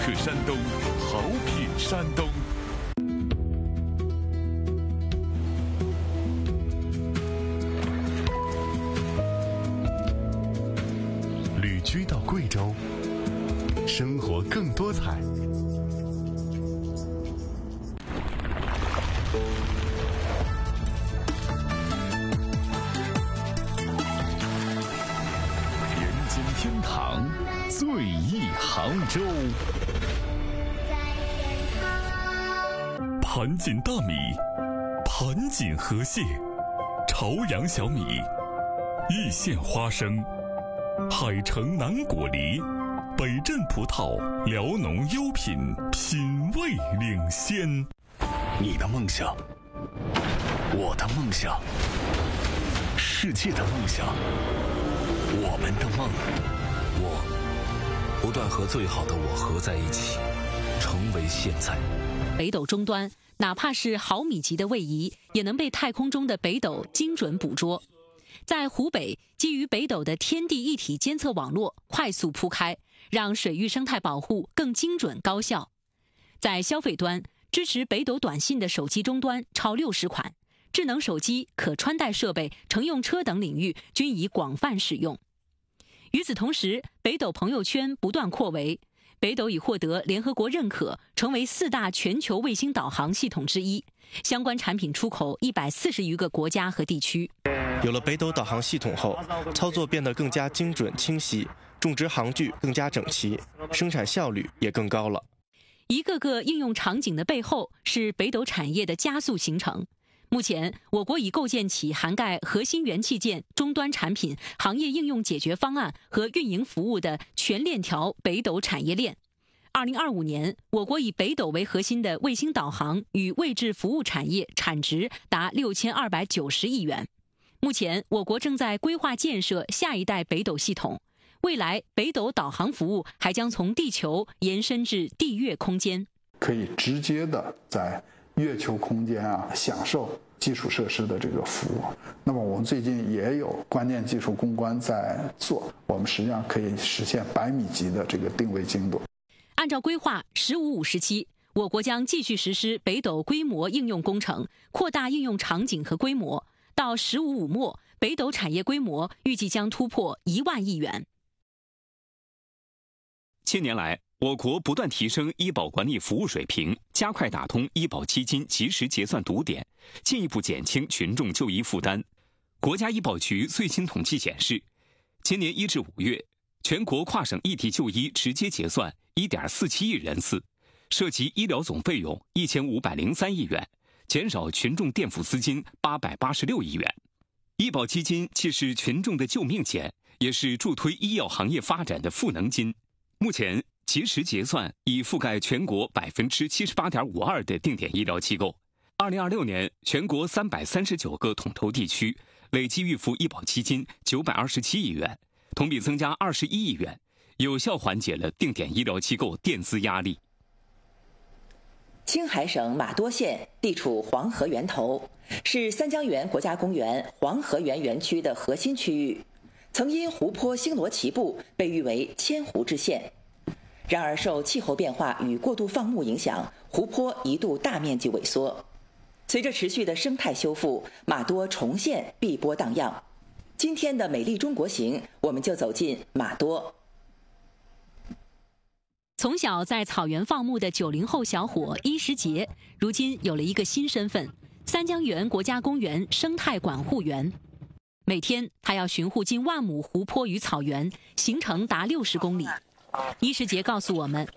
客山东，好品山东。旅居到贵州，生活更多彩。人间天堂，最忆杭州。盘锦大米，盘锦河蟹，朝阳小米，易县花生，海城南果梨，北镇葡萄，辽农优品，品味领先。你的梦想，我的梦想，世界的梦想，我们的梦。 我不断和最好的我合在一起，成为现在。 北斗终端，哪怕是毫米级的位移，也能被太空中的北斗精准捕捉。在湖北，基于北斗的天地一体监测网络快速铺开，让水域生态保护更精准高效。在消费端，支持北斗短信的手机终端超60款，智能手机、可穿戴设备、乘用车等领域均已广泛使用。与此同时，北斗朋友圈不断扩围，北斗已获得联合国认可，成为4大全球卫星导航系统之一，相关产品出口140余个国家和地区。 有了北斗导航系统后，操作变得更加精准清晰，种植航距更加整齐，生产效率也更高了。 一个个应用场景的背后，是北斗产业的加速形成。目前，我国已构建起涵盖核心元器件、终端产品、行业应用解决方案和运营服务的全链条北斗产业链。2025年，我国以北斗为核心的卫星导航与位置服务产业产值达6290亿元。目前，我国正在规划建设下一代北斗系统，未来北斗导航服务还将从地球延伸至地月空间， 可以直接的在月球空间享受基础设施的这个服务。那么我们最近也有关键技术攻关在做，我们实际上可以实现100米级的这个定位精度。 按照规划，15-5时期，我国将继续实施北斗规模应用工程，扩大应用场景和规模。到15-5末，北斗产业规模预计将突破1万亿元。 近年来，我国不断提升医保管理服务水平，加快打通医保基金及时结算堵点，进一步减轻群众就医负担。国家医保局最新统计显示，今年1至5月，全国跨省异地就医直接结算1.47亿人次，涉及医疗总费用1503亿元，减少群众垫付资金886亿元。医保基金既是群众的救命钱，也是助推医药行业发展的赋能金。目前，及时结算已覆盖全国78.52%的定点医疗机构。2026年，全国339个统筹地区累计预付医保基金927亿元，同比增加21亿元，有效缓解了定点医疗机构垫资压力。 青海省玛多县地处黄河源头，是三江源国家公园黄河源园区的核心区域，曾因湖泊星罗棋布被誉为千湖之县。然而受气候变化与过度放牧影响，湖泊一度大面积萎缩。随着持续的生态修复，玛多重现碧波荡漾。今天的美丽中国行，我们就走进玛多。 从小在草原放牧的90后小伙伊时杰，如今有了一个新身份——三江源国家公园生态管护员。每天他要巡护近1万亩湖泊与草原，行程达60公里。伊时杰告诉我们，